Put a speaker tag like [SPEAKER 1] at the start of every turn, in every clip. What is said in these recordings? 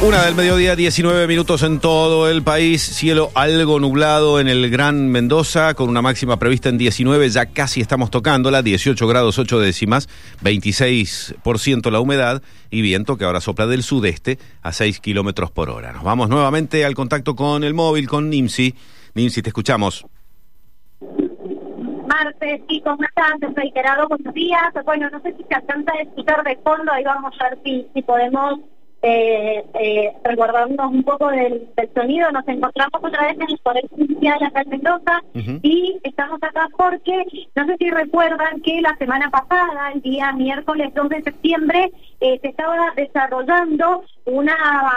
[SPEAKER 1] 1:00 PM, 19 minutos en todo el país. Cielo algo nublado en el Gran Mendoza, con una máxima prevista en 19, ya casi estamos tocándola, 18 grados 8 décimas, 26% la humedad y viento que ahora sopla del sudeste a 6 kilómetros por hora. Nos vamos nuevamente al contacto con el móvil, con Nimsi. Nimsi, te escuchamos.
[SPEAKER 2] Martes, sí, ¿cómo están? Reiterado, buenos días. Bueno, no sé si se alcanza a escuchar de fondo, ahí vamos a ver si podemos resguardarnos un poco del sonido. Nos encontramos otra vez en el Poder Judicial acá en Mendoza y estamos acá porque, no sé si recuerdan que la semana pasada, el día miércoles 2 de septiembre, se estaba desarrollando una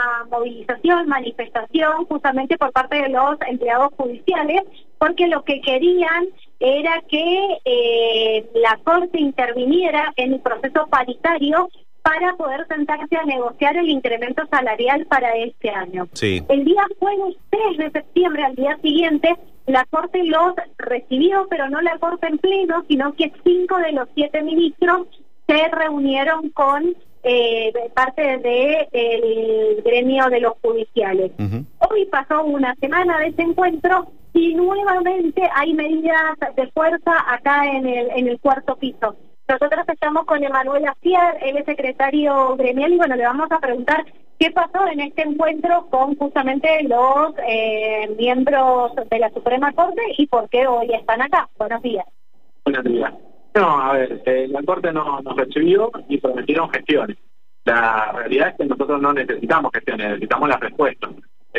[SPEAKER 2] manifestación justamente por parte de los empleados judiciales, porque lo que querían era que la Corte interviniera en el proceso paritario para poder sentarse a negociar el incremento salarial para este año.
[SPEAKER 1] Sí.
[SPEAKER 2] El día jueves 3 de septiembre, al día siguiente, la Corte los recibió, pero no la Corte en pleno, sino que 5 de los 7 ministros se reunieron con parte del gremio de los judiciales. Hoy pasó una semana de ese encuentro y nuevamente hay medidas de fuerza acá en el cuarto piso. Nosotros estamos con Emanuel Aciar, él es secretario gremial, y bueno, le vamos a preguntar qué pasó en este encuentro con justamente los miembros de la Suprema Corte y por qué hoy están acá. Buenos días.
[SPEAKER 3] Buenos días. No, a ver, la Corte nos recibió y prometieron gestiones. La realidad es que nosotros no necesitamos gestiones, necesitamos las respuestas.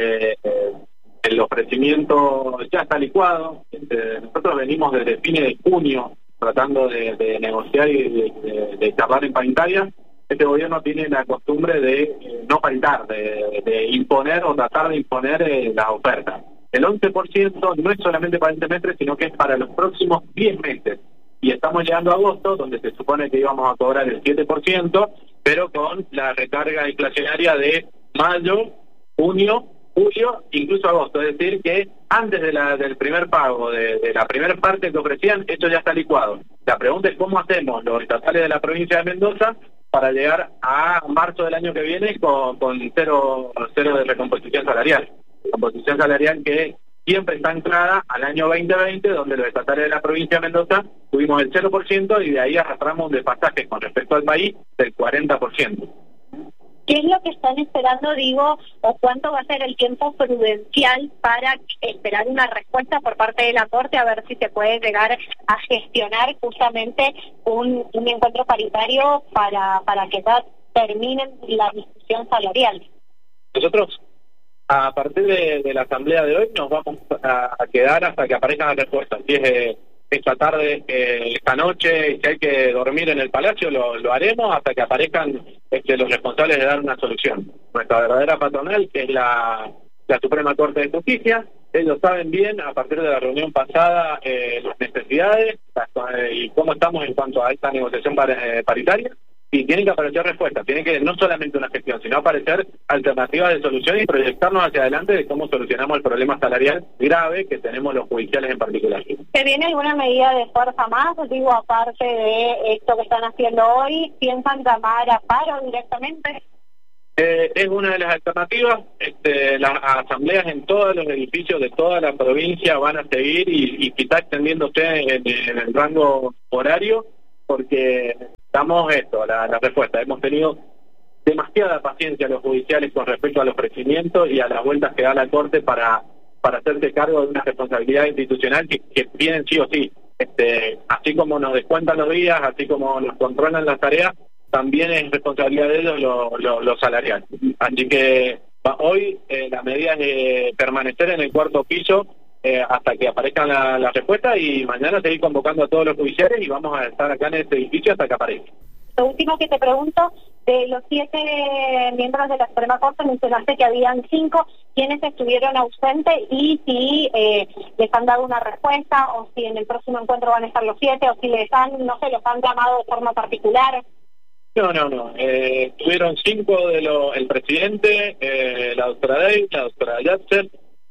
[SPEAKER 3] El ofrecimiento ya está licuado. Nosotros venimos desde fines de junio tratando de negociar y de charlar en paritaria. Este gobierno tiene la costumbre de no paritar, de imponer o tratar de imponer las ofertas. El 11% no es solamente para este semestre, sino que es para los próximos 10 meses. Y estamos llegando a agosto, donde se supone que íbamos a cobrar el 7%, pero con la recarga inflacionaria de mayo, junio, julio, incluso agosto. Es decir, que antes del primer pago, de la primera parte que ofrecían, esto ya está licuado. La pregunta es cómo hacemos los estatales de la provincia de Mendoza para llegar a marzo del año que viene con cero de recomposición salarial. Recomposición salarial que siempre está anclada al año 2020, donde los estatales de la provincia de Mendoza tuvimos el 0% y de ahí arrastramos un desfasaje con respecto al país del 40%.
[SPEAKER 2] ¿Qué es lo que están esperando, o cuánto va a ser el tiempo prudencial para esperar una respuesta por parte de la Corte, a ver si se puede llegar a gestionar justamente un encuentro paritario para que ya terminen la discusión salarial?
[SPEAKER 3] Nosotros, a partir de la asamblea de hoy, nos vamos a quedar hasta que aparezcan las respuestas. Si es esta tarde, esta noche, si hay que dormir en el Palacio, lo haremos hasta que aparezcan los responsables de dar una solución. Nuestra verdadera patronal, que es la Suprema Corte de Justicia, ellos saben bien, a partir de la reunión pasada, las necesidades y cómo estamos en cuanto a esta negociación paritaria, y tienen que aparecer respuestas, tienen que no solamente una gestión, sino aparecer alternativas de solución y proyectarnos hacia adelante de cómo solucionamos el problema salarial grave que tenemos los judiciales en particular.
[SPEAKER 2] ¿Se viene alguna medida de fuerza más? Aparte de esto que están haciendo hoy, ¿piensan llamar a paro directamente?
[SPEAKER 3] Es una de las alternativas. Las asambleas en todos los edificios de toda la provincia van a seguir y quizá extendiéndose en el rango horario, porque damos la respuesta. Hemos tenido demasiada paciencia los judiciales con respecto al ofrecimiento y a las vueltas que da la Corte para hacerse cargo de una responsabilidad institucional que tienen sí o sí. Así como nos descuentan los días, así como nos controlan las tareas, también es responsabilidad de ellos lo salarial. Así que hoy la medida es de permanecer en el cuarto piso hasta que aparezcan las respuestas, y mañana seguir convocando a todos los judiciales y vamos a estar acá en este edificio hasta que aparezca.
[SPEAKER 2] Lo último que te pregunto, de los 7 miembros de la Suprema Corte, mencionaste que habían 5, ¿quiénes estuvieron ausentes y si les han dado una respuesta, o si en el próximo encuentro van a estar los 7, o si los han llamado de forma particular?
[SPEAKER 3] No. Estuvieron 5 el presidente, la doctora Day, la doctora Yatzer,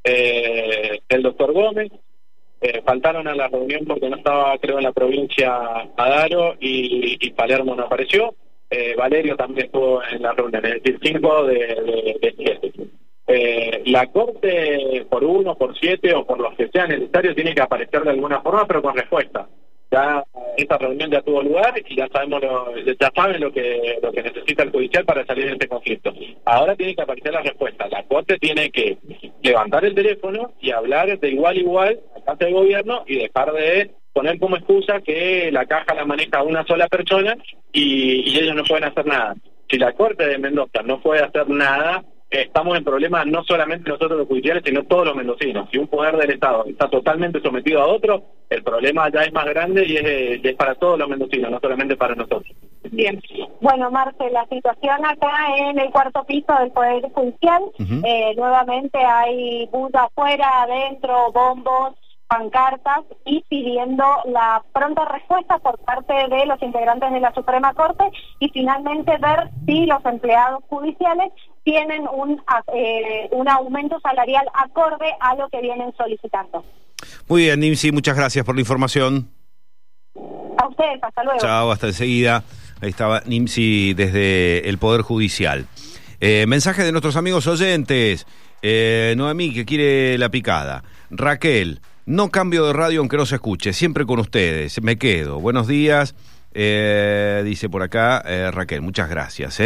[SPEAKER 3] el doctor Gómez. Faltaron a la reunión porque no estaba, creo, en la provincia Adaro y Palermo no apareció. Valerio también estuvo en la reunión, es decir, 5 de 7. La Corte, por 1, por 7 o por los que sea necesario, tiene que aparecer de alguna forma, pero con respuesta. Ya esta reunión ya tuvo lugar y ya sabemos ya saben lo que necesita el judicial para salir de este conflicto. Ahora tiene que aparecer la respuesta. La Corte tiene que levantar el teléfono y hablar de igual a igual al parte del gobierno y dejar de poner como excusa que la caja la maneja una sola persona y ellos no pueden hacer nada. Si la Corte de Mendoza no puede hacer nada, estamos en problemas no solamente nosotros los judiciales, sino todos los mendocinos. Si un poder del Estado está totalmente sometido a otro, el problema ya es más grande y es para todos los mendocinos, no solamente para nosotros.
[SPEAKER 2] Bien. Bueno, Marce, la situación acá en el cuarto piso del Poder Judicial, nuevamente hay bulla afuera, adentro, bombos, pancartas y pidiendo la pronta respuesta por parte de los integrantes de la Suprema Corte y finalmente ver si los empleados judiciales tienen un aumento salarial acorde a lo que vienen solicitando.
[SPEAKER 1] Muy bien, Nimsi, muchas gracias por la información.
[SPEAKER 2] A ustedes, hasta luego.
[SPEAKER 1] Chao, hasta enseguida. Ahí estaba Nimsi desde el Poder Judicial. Mensaje de nuestros amigos oyentes. Noemí, que quiere la picada. Raquel, no cambio de radio aunque no se escuche, siempre con ustedes, me quedo. Buenos días, dice por acá Raquel, muchas gracias.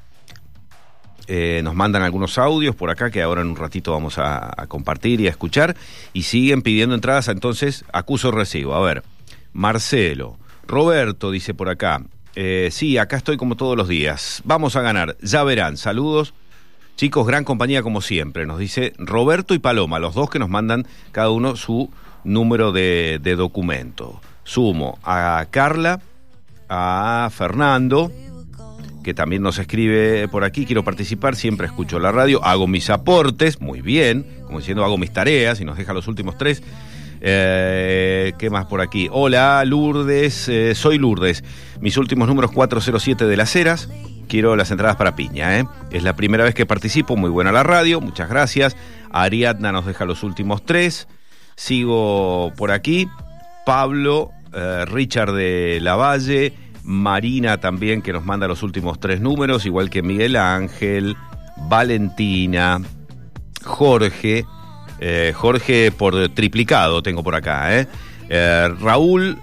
[SPEAKER 1] Nos mandan algunos audios por acá que ahora en un ratito vamos a compartir y a escuchar, y siguen pidiendo entradas, entonces acuso recibo. A ver, Marcelo, Roberto dice por acá, sí, acá estoy como todos los días, vamos a ganar, ya verán, saludos. Chicos, gran compañía como siempre, nos dice Roberto y Paloma, los dos que nos mandan cada uno su número de documento. Sumo a Carla, a Fernando, que también nos escribe por aquí, quiero participar, siempre escucho la radio, hago mis aportes, muy bien, como diciendo hago mis tareas, y nos deja los últimos 3. ¿Qué más por aquí? Hola, Lourdes, soy Lourdes, mis últimos números 407 de Las Heras. Quiero las entradas para Piña, Es la primera vez que participo, muy buena la radio, muchas gracias. Ariadna nos deja los últimos 3. Sigo por aquí. Pablo, Richard de Lavalle, Marina también, que nos manda los últimos 3 números, igual que Miguel Ángel, Valentina, Jorge, Jorge por triplicado tengo por acá, Raúl,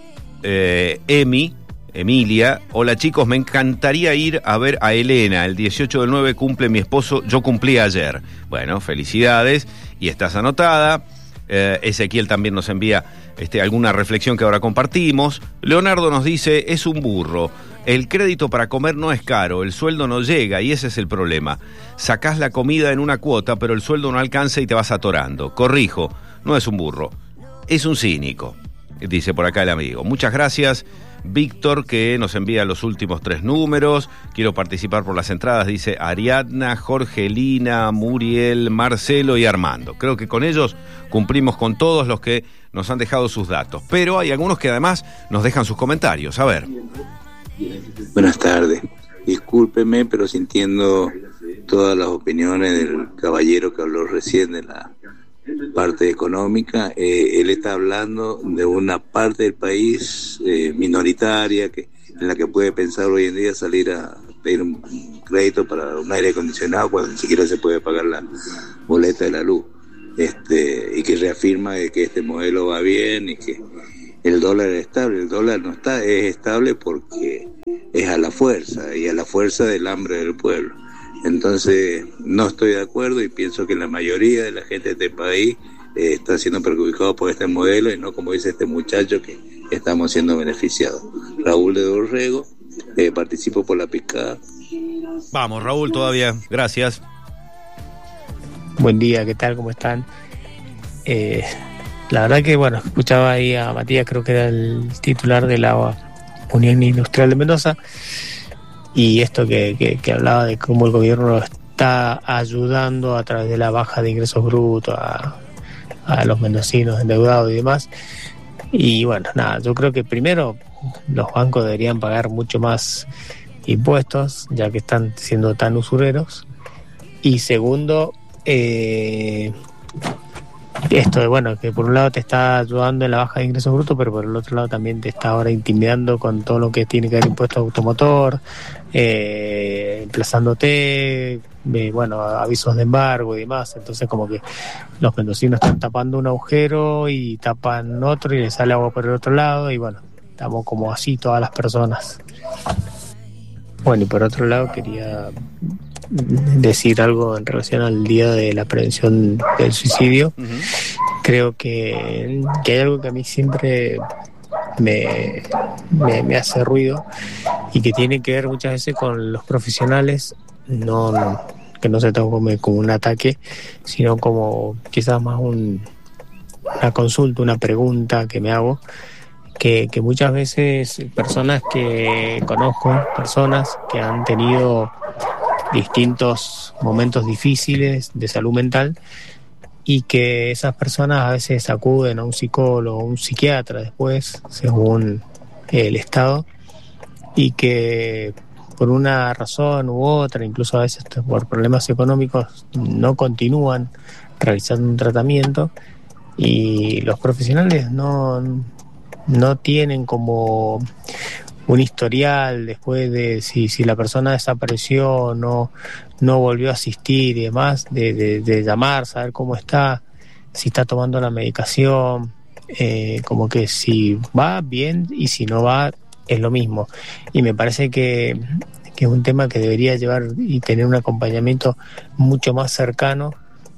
[SPEAKER 1] Emilia, hola chicos, me encantaría ir a ver a Elena, el 18 del 9 cumple mi esposo, yo cumplí ayer. Bueno, felicidades, y estás anotada. Ezequiel también nos envía alguna reflexión que ahora compartimos. Leonardo nos dice, es un burro, el crédito para comer no es caro, el sueldo no llega y ese es el problema. Sacás la comida en una cuota, pero el sueldo no alcanza y te vas atorando. Corrijo, no es un burro, es un cínico, dice por acá el amigo. Muchas gracias, Víctor, que nos envía los últimos 3 números. Quiero participar por las entradas, dice Ariadna, Jorgelina, Muriel, Marcelo y Armando. Creo que con ellos cumplimos con todos los que nos han dejado sus datos, pero hay algunos que además nos dejan sus comentarios. A ver.
[SPEAKER 4] Buenas tardes. Discúlpeme, pero sintiendo todas las opiniones del caballero que habló recién de la parte económica, él está hablando de una parte del país minoritaria en la que puede pensar hoy en día salir a pedir un crédito para un aire acondicionado cuando ni siquiera se puede pagar la boleta de la luz, y que reafirma que este modelo va bien y que el dólar es estable. El dólar no es estable porque es a la fuerza y a la fuerza del hambre del pueblo. Entonces no estoy de acuerdo y pienso que la mayoría de la gente de este país está siendo perjudicado por este modelo y no como dice este muchacho que estamos siendo beneficiados. Raúl de Dorrego, participo por la picada.
[SPEAKER 1] Vamos, Raúl, todavía. Gracias.
[SPEAKER 5] Buen día, ¿qué tal? ¿Cómo están? La verdad que, bueno, escuchaba ahí a Matías, creo que era el titular de la Unión Industrial de Mendoza, y esto que hablaba de cómo el gobierno está ayudando a través de la baja de ingresos brutos a los mendocinos endeudados y demás. Y bueno, nada, yo creo que primero los bancos deberían pagar mucho más impuestos, ya que están siendo tan usureros. Y segundo, esto de, bueno, que por un lado te está ayudando en la baja de ingresos brutos, pero por el otro lado también te está ahora intimidando con todo lo que tiene que ver impuesto automotor, emplazándote, bueno, avisos de embargo y demás. Entonces como que los mendocinos están tapando un agujero y tapan otro y le sale agua por el otro lado, y bueno, estamos como así todas las personas. Bueno, y por otro lado quería decir algo en relación al Día de la Prevención del Suicidio. Uh-huh. Creo que hay algo que a mí siempre me hace ruido y que tiene que ver muchas veces con los profesionales, que no se tome como un ataque, sino como quizás más una consulta, una pregunta que me hago, que muchas veces personas que conozco, personas que han tenido distintos momentos difíciles de salud mental, y que esas personas a veces acuden a un psicólogo o un psiquiatra después, según el estado, y que por una razón u otra, incluso a veces por problemas económicos, no continúan realizando un tratamiento, y los profesionales no tienen como un historial después de si la persona desapareció, no volvió a asistir y demás, de llamar, saber cómo está, si está tomando la medicación, como que si va bien y si no va es lo mismo. Y me parece que es un tema que debería llevar y tener un acompañamiento mucho más cercano,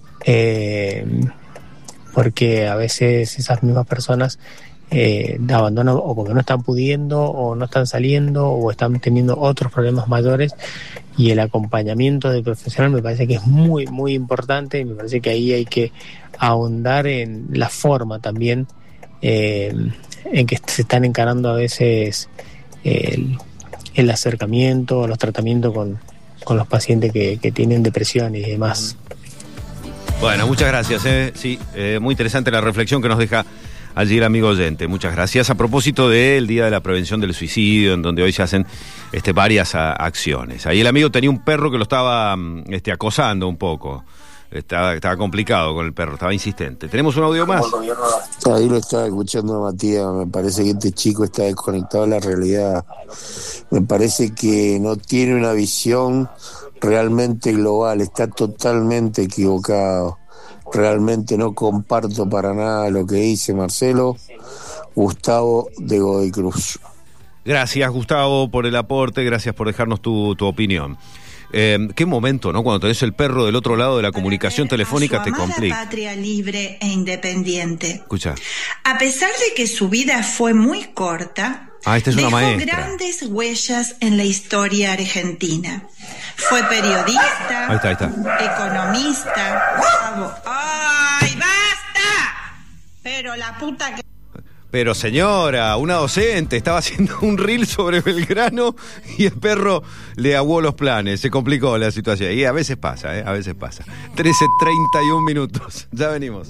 [SPEAKER 5] porque a veces esas mismas personas abandonan o porque no están pudiendo o no están saliendo o están teniendo otros problemas mayores, y el acompañamiento del profesional me parece que es muy muy importante, y me parece que ahí hay que ahondar en la forma también en que se están encarando a veces el acercamiento, los tratamientos con los pacientes que tienen depresión y demás.
[SPEAKER 1] Bueno, muchas gracias. Sí, muy interesante la reflexión que nos deja allí el amigo oyente. Muchas gracias. A propósito del Día de la Prevención del Suicidio, en donde hoy se hacen varias acciones. Ahí el amigo tenía un perro que lo estaba acosando un poco. Estaba complicado con el perro, estaba insistente. ¿Tenemos un audio más?
[SPEAKER 6] Ahí lo estaba escuchando Matías. Me parece que este chico está desconectado de la realidad. Me parece que no tiene una visión realmente global. Está totalmente equivocado. Realmente no comparto para nada lo que dice Marcelo. Gustavo de Godoy Cruz.
[SPEAKER 1] Gracias, Gustavo, por el aporte, gracias por dejarnos tu opinión. Qué momento, ¿no? Cuando tenés el perro del otro lado de la comunicación telefónica te complica.
[SPEAKER 7] Patria libre e independiente.
[SPEAKER 1] Escucha.
[SPEAKER 7] A pesar de que su vida fue muy corta,
[SPEAKER 1] esta es una
[SPEAKER 7] dejó
[SPEAKER 1] maestra.
[SPEAKER 7] Grandes huellas en la historia argentina. Fue periodista,
[SPEAKER 1] ahí está.
[SPEAKER 7] Economista. ¡Ay, basta! Pero la puta que...
[SPEAKER 1] Pero señora, una docente estaba haciendo un reel sobre Belgrano y el perro le aguó los planes, se complicó la situación. Y a veces pasa, a veces pasa. 13:31 minutos, ya venimos.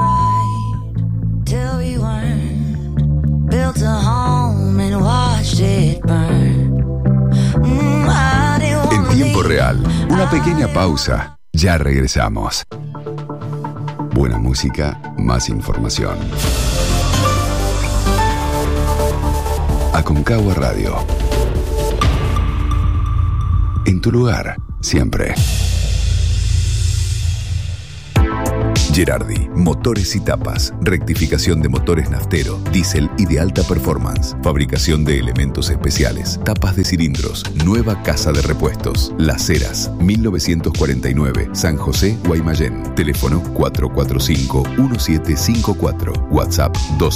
[SPEAKER 8] En tiempo real, una pequeña pausa, ya regresamos. Buena música, más información. Aconcagua Radio. En tu lugar, siempre. Gerardi, motores y tapas, rectificación de motores naftero, diésel y de alta performance, fabricación de elementos especiales, tapas de cilindros, nueva casa de repuestos, Las Heras, 1949, San José, Guaymallén, teléfono 445-1754, WhatsApp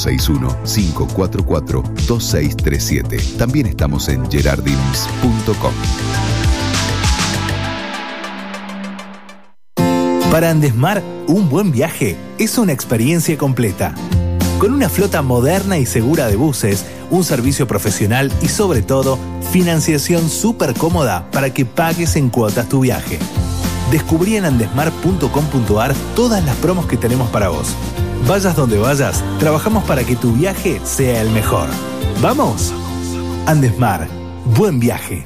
[SPEAKER 8] 261-544-2637. También estamos en gerardins.com.
[SPEAKER 9] Para Andesmar, un buen viaje es una experiencia completa. Con una flota moderna y segura de buses, un servicio profesional y sobre todo, financiación súper cómoda para que pagues en cuotas tu viaje. Descubrí en andesmar.com.ar todas las promos que tenemos para vos. Vayas donde vayas, trabajamos para que tu viaje sea el mejor. ¡Vamos! Andesmar, buen viaje.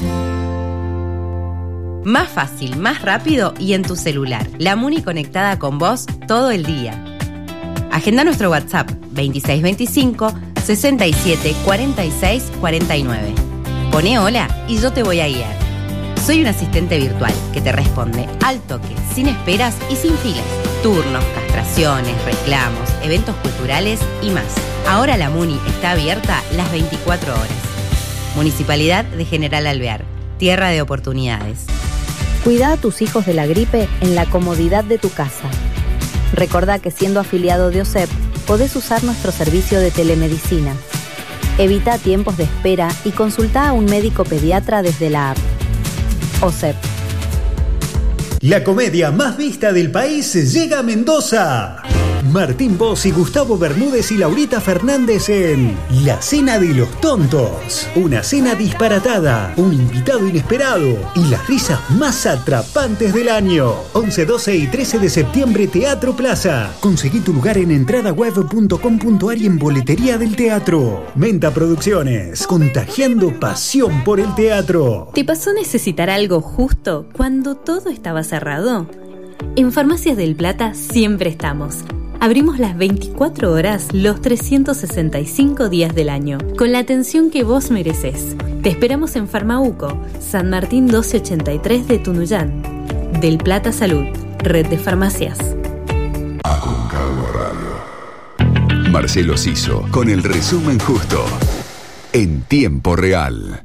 [SPEAKER 10] Más fácil, más rápido y en tu celular. La Muni conectada con vos todo el día. Agenda nuestro WhatsApp 2625 67 46 49. Pone hola y yo te voy a guiar. Soy un asistente virtual que te responde al toque, sin esperas y sin filas. Turnos, castraciones, reclamos, eventos culturales y más. Ahora la Muni está abierta las 24 horas. Municipalidad de General Alvear, tierra de oportunidades.
[SPEAKER 11] Cuida a tus hijos de la gripe en la comodidad de tu casa. Recordá que siendo afiliado de OSEP, podés usar nuestro servicio de telemedicina. Evita tiempos de espera y consulta a un médico pediatra desde la app. OSEP.
[SPEAKER 12] La comedia más vista del país llega a Mendoza. Martín Boss y Gustavo Bermúdez y Laurita Fernández en La Cena de los Tontos. Una cena disparatada, un invitado inesperado y las risas más atrapantes del año. 11, 12 y 13 de septiembre, Teatro Plaza. Conseguí tu lugar en entradaweb.com.ar y en boletería del teatro. Menta Producciones, contagiando pasión por el teatro.
[SPEAKER 13] ¿Te pasó necesitar algo justo cuando todo estaba cerrado? En Farmacias del Plata siempre estamos. Abrimos las 24 horas, los 365 días del año, con la atención que vos mereces. Te esperamos en Farmauco, San Martín 1283 de Tunuyán. Del Plata Salud, red de farmacias.
[SPEAKER 8] Aconcagua Radio. Marcelo Siso, con el resumen justo, en tiempo real.